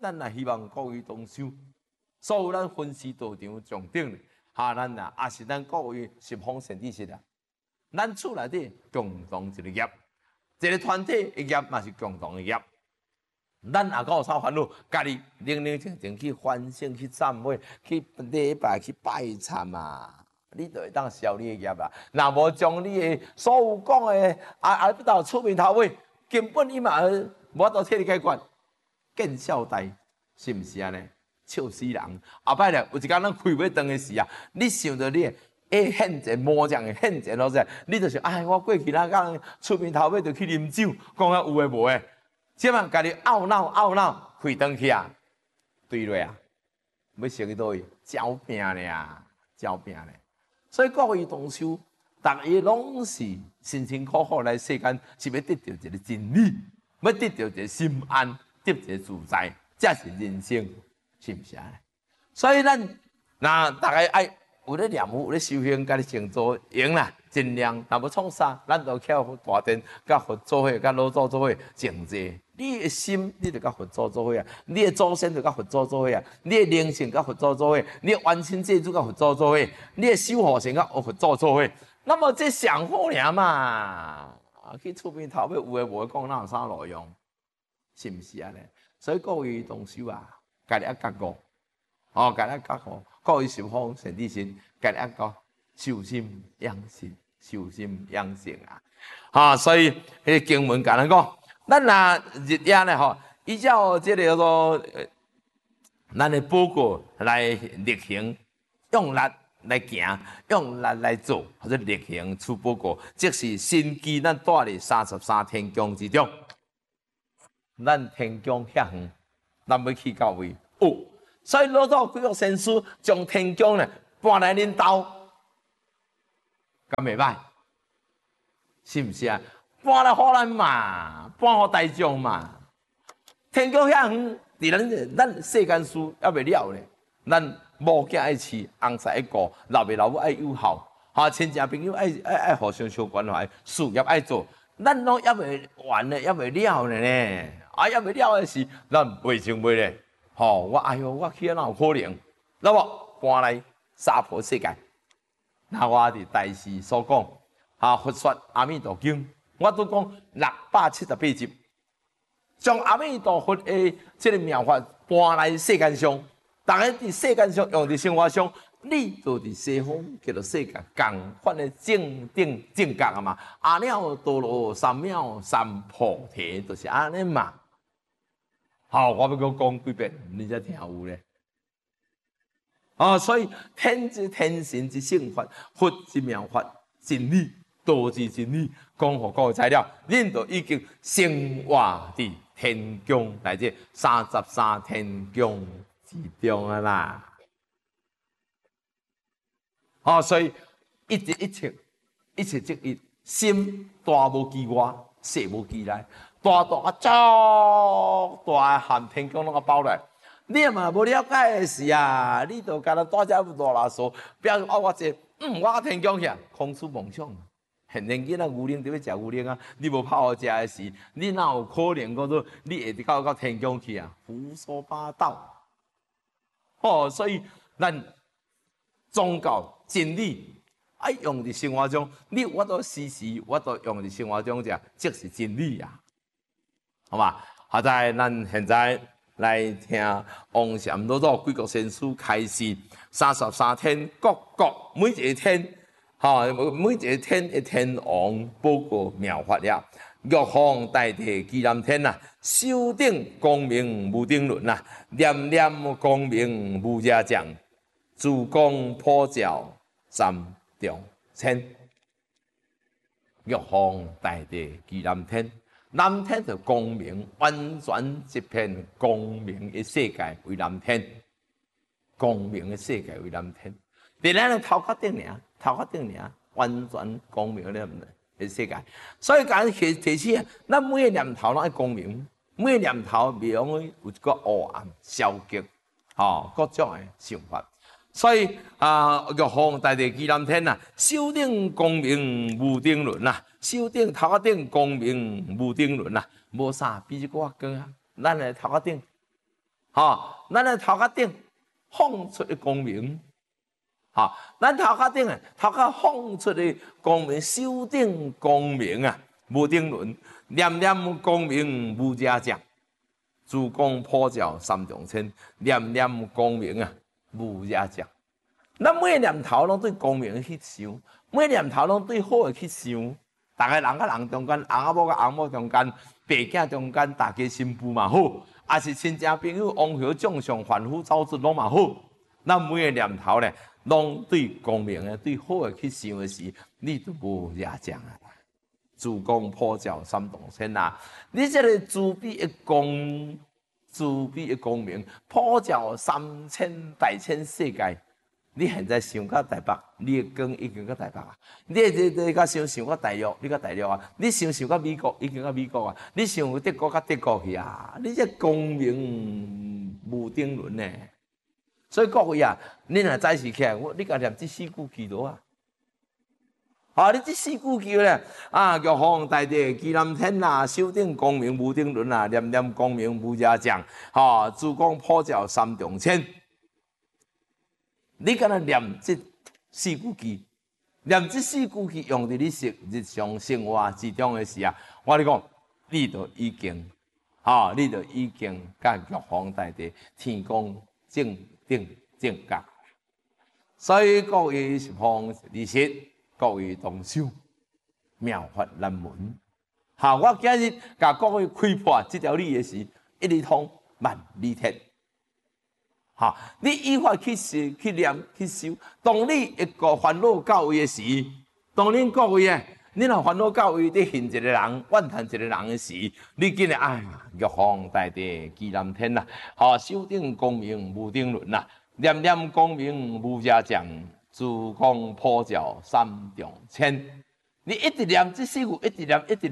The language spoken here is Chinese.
咱也希望各位同修，所有咱分析道场重点咱也是咱各位十方善知识咱厝内底共同一个业，一个团体的业嘛是共同的业。咱也有啥烦恼，家己冷冷静静去反省、去赞美、去礼拜、去拜忏嘛，你就会当消你的业啦。若无将你的所有讲的不到出面头尾，根本伊嘛无法度替你解决，见笑呆，是毋是安尼？笑死人！后摆咧，有一天咱开尾长的时啊，你想到你现前魔将的现前，你就想，我过去那讲出面头尾就去啉酒，讲有诶无诶。即摆家己懊恼，开转去啊，对落啊，要升去倒位？招病俩，招病咧。所以各位同修，大家拢是辛辛苦苦来世间，是要得到一个真理，要得到一个心安，得一个自在，这是人生，是毋是啊？所以咱若大家爱有咧念佛，有咧修行，家己成做用啦。尽量，若要创啥，咱就靠大殿，甲佛做伙，甲老祖做伙，静坐。你的心，你就甲佛祖做伙啊；你的祖先就甲佛祖做伙啊；你的灵性甲佛祖做伙，你的冤亲债主甲佛祖做伙，你的守护神甲佛祖做伙。那么这上好尔嘛，去出面头尾有诶无诶讲，哪有啥路用？是毋是安尼？所以各位同修啊，家己觉悟，家己觉悟，各位十方善知识，家己觉悟，修心养性。修心养性所以迄经文甲咱讲，咱若日夜咧依照这个叫做咱的报告来力行，用力来行，用力来做，或者力行出报告，即是身机咱带伫33天宫之中。咱天宫遐远，咱要去到位所以老早几个先师将天宫咧搬来恁兜。咁袂歹，是毋是啊？搬来互咱嘛，搬互大众嘛。天宫遐远，伫咱世间事还袂了咧。咱某囝爱饲，翁婿爱顾，老爸老母爱友好，亲戚朋友爱互相相关怀，事业爱做，咱拢还袂完咧，还袂了呢。还袂了的是，咱袂情袂咧。我去哪有可能？那么搬来娑婆世界。那我伫大师所讲，佛说阿弥陀经，我都讲678集，将阿弥陀佛的这个妙法搬来世间上，大家伫世间上用伫生活上，你就伫西方叫做世界共款的正定正觉嘛。阿耨多罗三藐三菩提，就是安尼嘛。我要讲几遍，你才听有咧。所以天之天神之圣法，佛之妙法，真理道之真理，讲互各位材料，恁就已经生活伫天宫内底33天宫之中啊啦。所以一切即一心大无其外，小无其内，大足大含天宫拢包来。你嘛无了解的是啊，你就干那大家大拉说，不要我这，我天宫去，空思梦想。现年囡仔牛奶就要食牛奶啊，你无泡好食的时，你哪有可能讲做你会到天宫去啊？胡说八道。所以咱宗教真理爱用伫生活中，你我都时我都用伫生活中者，即是真理啊，好嘛？好在咱现在。来听王禅老祖几个先师开示33天，各每一个天，每一个天的天王报告妙法了。玉皇大帝居南天呐，修顶光明无顶轮呐，念念光明无价奖，珠光普照三重天。玉皇大帝居南天。南天就光明，完全一片光明的世界为南天，光明的世界为南天。伫咱的头壳顶尔，完全光明的世界。所以讲提醒，咱每个念头拢爱光明，每个念头袂容易有一个黑暗、消极，各种的想法。所以玉皇大帝居南天呐，修顶光明无顶轮呐。手顶头壳顶光明无顶轮啊，无啥比这个高啊！咱的头壳顶咱的头壳顶放出的光明，咱头壳顶头壳放出的光明，手顶光明啊，无顶轮，念念光明无家将，珠光普照三重天，念念光明啊，无家将。咱每念头拢对光明去想，每念头拢对好的去想。大家人甲人中间，翁仔某甲翁某中间，爸囝中间，大家新妇嘛好，也是亲戚朋友、王侯将相、凡夫走卒拢嘛好。咱每个念头咧，拢对光明的、对好的去想的时，你就无野将啊！珠光普照三重天啊！你这个慈悲的光，慈悲的光明，普照3000大千世界。你现在想到台北，你的光已经到台北啊！你甲想到大陆，你到大陆啊！你想到美国，已经到美国啊！你想到德国，到德国去啊！你这光明无顶轮呢！所以各位啊，你若早时起来，你甲念这4句祈祷啊！你这4句祈咧玉皇大帝、岐南天啊，手顶光明无顶轮啊，念念光明无家将，珠光普照三重天。你敢若念这4句偈，念这4句偈用伫你日常生活之中的时啊，我跟你讲，你就已经，你就已经甲玉皇大帝、天公正觉。所以各位十方利息，各位同修，妙法难闻。我今日甲各位开破这条理的时，一里通万里铁。你依法去思、去念、去修。当你一个烦恼到位的时，当恁各位啊，你若烦恼到位，你恨一个人、怨叹一个人的时，你今日哎呀，玉皇大帝、岐南天呐，手顶光明无顶轮呐，念念光明无家将，珠光普照三重天。你一直念这4句，一直念，一直念。